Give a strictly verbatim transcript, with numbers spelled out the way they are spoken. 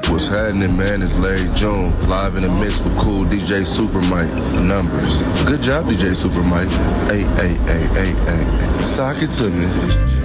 What's happening, man? It's Larry June, live in the mix with cool D J Super Mike. Numbers. Good job, D J Super Mike. Hey, hey, hey, hey, hey. Sock it to me.